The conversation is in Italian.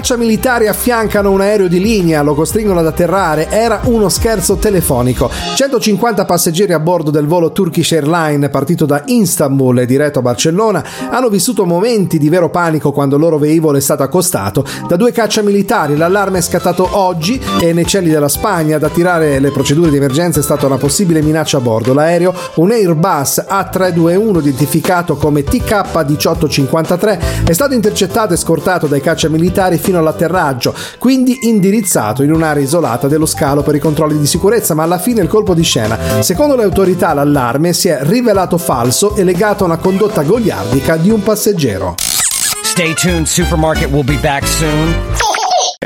cacciamilitari affiancano un aereo di linea, lo costringono ad atterrare. Era uno scherzo telefonico. 150 passeggeri a bordo del volo Turkish Airlines partito da Istanbul e diretto a Barcellona hanno vissuto momenti di vero panico quando il loro velivolo è stato accostato da due cacciamilitari. L'allarme è scattato oggi e nei cieli della Spagna. Ad attirare le procedure di emergenza è stata una possibile minaccia a bordo. L'aereo, un Airbus A321 identificato come TK1853, è stato intercettato e scortato dai cacciamilitari fino all'atterraggio, quindi indirizzato in un'area isolata dello scalo per i controlli di sicurezza, ma alla fine il colpo di scena. Secondo le autorità l'allarme si è rivelato falso e legato a una condotta goliardica di un passeggero. Stay tuned, Supermarket will be back soon.